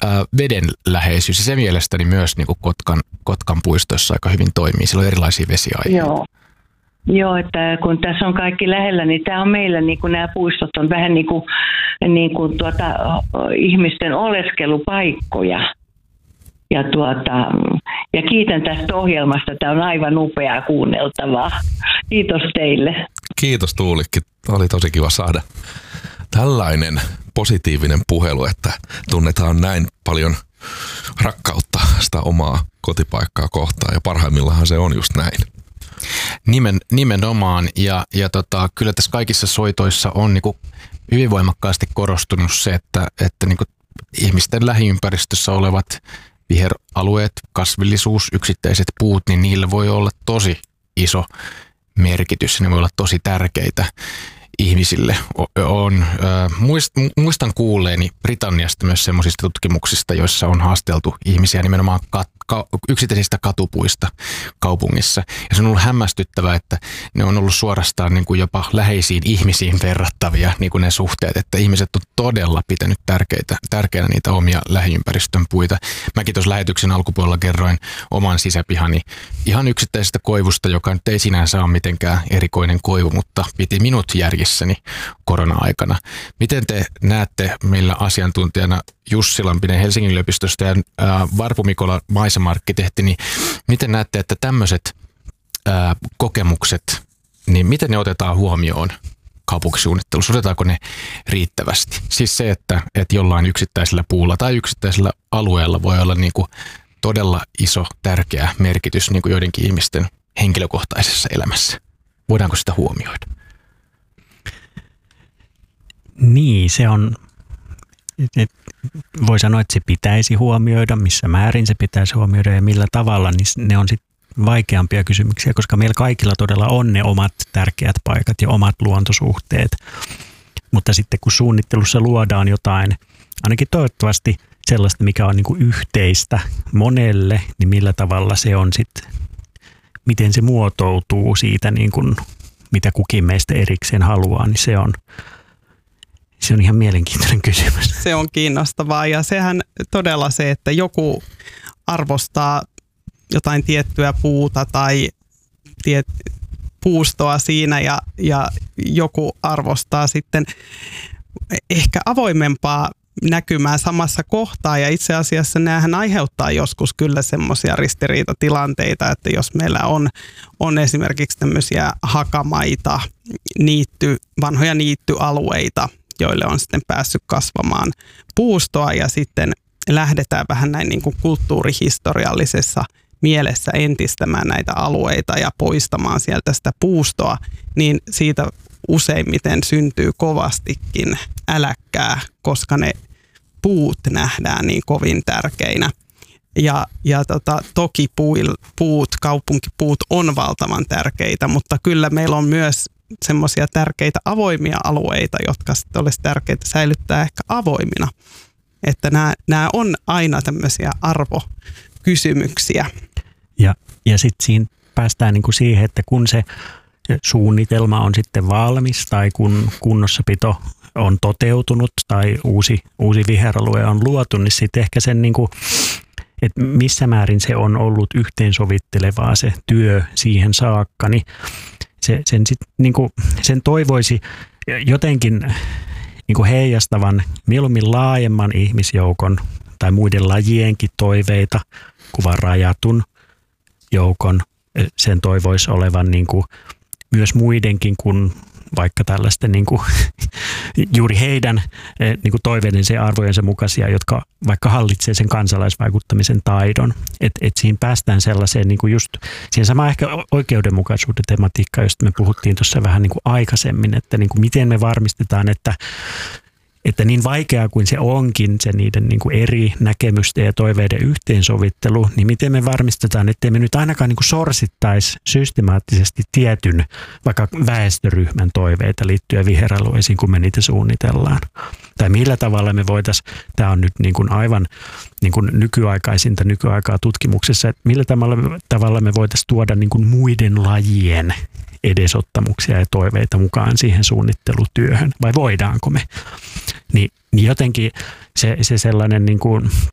veden läheisyys, ja se mielestäni myös niin kuin Kotkan puistoissa aika hyvin toimii. Siellä on erilaisia vesiaiheita. Joo, että kun tässä on kaikki lähellä, niin tämä on meillä, niin kuin nämä puistot on vähän niin kuin ihmisten oleskelupaikkoja. Ja kiitän tästä ohjelmasta. Tämä on aivan upeaa kuunneltavaa. Kiitos teille. Kiitos Tuulikki. Oli tosi kiva saada tällainen positiivinen puhelu, että tunnetaan näin paljon rakkautta sitä omaa kotipaikkaa kohtaan. Ja parhaimmillaan se on just näin. Nimenomaan. Ja kyllä tässä kaikissa soitoissa on niinku hyvin voimakkaasti korostunut se, että niinku ihmisten lähiympäristössä olevat viheralueet, kasvillisuus, yksittäiset puut, niin niillä voi olla tosi iso merkitys. Ne voi olla tosi tärkeitä ihmisille. Muistan kuulleeni Britanniasta myös semmoisista tutkimuksista, joissa on haasteltu ihmisiä nimenomaan yksittäisistä katupuista kaupungissa. Ja se on ollut hämmästyttävää, että ne on ollut suorastaan niin kuin jopa läheisiin ihmisiin verrattavia niin kuin ne suhteet, että ihmiset on todella pitänyt tärkeänä niitä omia lähiympäristön puita. Mäkin tuossa lähetyksen alkupuolella kerroin oman sisäpihani ihan yksittäisestä koivusta, joka nyt ei sinänsä ole mitenkään erikoinen koivu, mutta piti minut järjissäni korona-aikana. Miten te näette meillä asiantuntijana Jussi Lampinen Helsingin yliopistosta ja Varpu Mikola Maisemarkkitehti, niin miten näette, että tämmöiset kokemukset, niin miten ne otetaan huomioon kaupunkisuunnittelussa? Otetaanko ne riittävästi? Siis se, että jollain yksittäisellä puulla tai yksittäisellä alueella voi olla niin kuin todella iso, tärkeä merkitys niin kuin joidenkin ihmisten henkilökohtaisessa elämässä. Voidaanko sitä huomioida? Niin, se on, voi sanoa, että se pitäisi huomioida, missä määrin se pitäisi huomioida ja millä tavalla, niin ne on sitten vaikeampia kysymyksiä, koska meillä kaikilla todella on ne omat tärkeät paikat ja omat luontosuhteet. Mutta sitten kun suunnittelussa luodaan jotain, ainakin toivottavasti sellaista, mikä on niin kuin yhteistä monelle, niin millä tavalla se on sitten, miten se muotoutuu siitä, niin kuin, mitä kukin meistä erikseen haluaa, niin se on ihan mielenkiintoinen kysymys. Se on kiinnostavaa ja sehän todella se, että joku arvostaa jotain tiettyä puuta tai puustoa siinä ja joku arvostaa sitten ehkä avoimempaa näkymää samassa kohtaa ja itse asiassa näähän aiheuttaa joskus kyllä semmoisia ristiriitatilanteita, että jos meillä on esimerkiksi tämmöisiä hakamaita, vanhoja niittyalueita, joille on sitten päässyt kasvamaan puustoa ja sitten lähdetään vähän näin niin kuin kulttuurihistoriallisessa mielessä entistämään näitä alueita ja poistamaan sieltä sitä puustoa, niin siitä useimmiten syntyy kovastikin äläkkää, koska ne puut nähdään niin kovin tärkeinä. Ja toki kaupunkipuut on valtavan tärkeitä, mutta kyllä meillä on myös semmoisia tärkeitä avoimia alueita, jotka sitten olisi tärkeitä säilyttää ehkä avoimina. Että nämä on aina tämmöisiä arvokysymyksiä. Ja sitten siinä päästään niinku siihen, että kun se suunnitelma on sitten valmis tai kun kunnossapito on toteutunut tai uusi viheralue on luotu, niin sitten ehkä sen niinku, että missä määrin se on ollut yhteensovittelevaa se työ siihen saakka, niin sen toivoisi jotenkin niinku heijastavan mieluummin laajemman ihmisjoukon tai muiden lajienkin toiveita kuin rajatun joukon. Sen toivoisi olevan niinku myös muidenkin kuin vaikka tällaisten niinku, juuri heidän niinku toiveidensa ja arvojensa mukaisia, jotka vaikka hallitsee sen kansalaisvaikuttamisen taidon. Et siinä päästään sellaiseen niinku just siihen samaan ehkä oikeudenmukaisuuden tematiikkaan, josta me puhuttiin tuossa vähän niinku aikaisemmin, että niinku miten me varmistetaan, että niin vaikeaa kuin se onkin, se niiden niin kuin eri näkemysten ja toiveiden yhteensovittelu, niin miten me varmistetaan, ettei me nyt ainakaan niin kuin sorsittaisi systemaattisesti tietyn vaikka väestöryhmän toiveita liittyen viheralueisiin, kun me niitä suunnitellaan. Tai millä tavalla me voitaisiin, tämä on nyt niin kuin aivan niin kuin nykyaikaa tutkimuksessa, että millä tavalla me voitaisiin tuoda niin kuin muiden lajien edesottamuksia ja toiveita mukaan siihen suunnittelutyöhön, vai voidaanko me? Niin jotenkin se sellainen niin kuin